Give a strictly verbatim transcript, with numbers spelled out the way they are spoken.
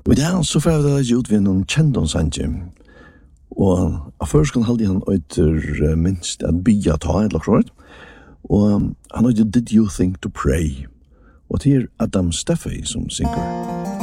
Og i dag så får jeg det ut ved noen kjendonsanje. Og av først kan halde han øyter minst at bya ta et lakråd. Og han øyter Did You Think to Pray? Og det er Adam Steffey som synger.